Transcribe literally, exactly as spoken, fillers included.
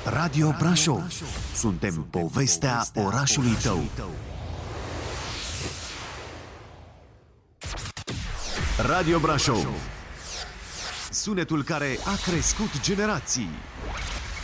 Radio Brașov. Suntem povestea orașului tău. Radio Brașov. Sunetul care a crescut generații.